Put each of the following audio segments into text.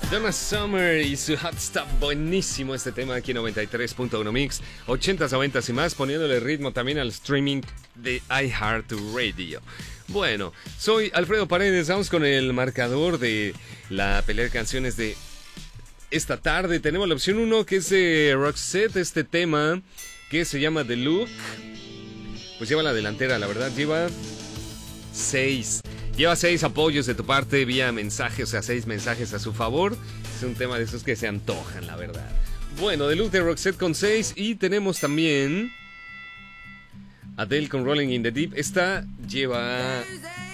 Donna Summer y su Hot Stuff, buenísimo este tema aquí en 93.1 Mix, 80s, 90s y más, poniéndole ritmo también al streaming de iHeartRadio. Bueno, soy Alfredo Paredes, vamos con el marcador de la pelea de canciones de esta tarde. Tenemos la opción 1 que es de Roxette, este tema que se llama The Look. Pues lleva la delantera, la verdad, lleva 6 apoyos de tu parte vía mensaje, o sea, 6 mensajes a su favor. Es un tema de esos que se antojan, la verdad. Bueno, The Look de Roxette con 6. Y tenemos también Adele con Rolling in the Deep. Esta lleva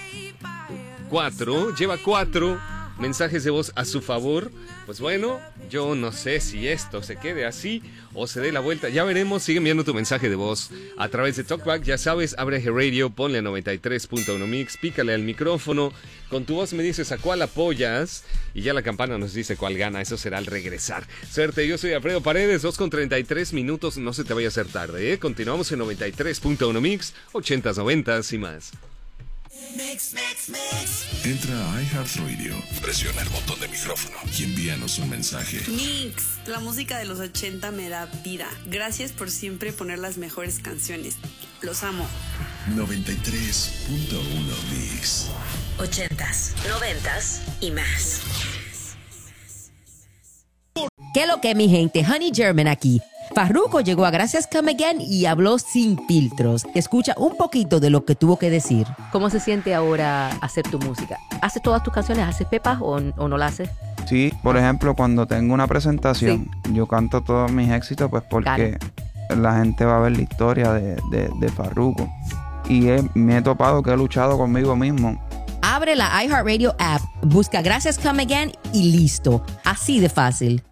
4 mensajes de voz a su favor. Pues bueno, yo no sé si esto se quede así o se dé la vuelta. Ya veremos. Sigue enviando tu mensaje de voz a través de TalkBack. Ya sabes, abre Radio, ponle a 93.1 Mix, pícale al micrófono. Con tu voz me dices a cuál apoyas y ya la campana nos dice cuál gana. Eso será al regresar. Suerte, yo soy Alfredo Paredes, 2:33 minutos. No se te vaya a hacer tarde, ¿eh? Continuamos en 93.1 Mix, 80s, 90s y más. Mix. Entra a iHeartRadio, presiona el botón de micrófono y envíanos un mensaje. Mix, la música de los 80 me da vida. Gracias por siempre poner las mejores canciones. Los amo. 93.1 Mix. 80s, 90s y más. ¿Qué lo que, mi gente? Honey German aquí. Farruko llegó a Gracias Come Again y habló sin filtros. Escucha un poquito de lo que tuvo que decir. ¿Cómo se siente ahora hacer tu música? ¿Haces todas tus canciones? ¿Haces pepas o no la haces? Sí, por ejemplo, cuando tengo una presentación, yo canto todos mis éxitos pues porque la gente va a ver la historia de Farruko. Y me he topado que he luchado conmigo mismo. Abre la iHeartRadio app, busca Gracias Come Again y listo. Así de fácil.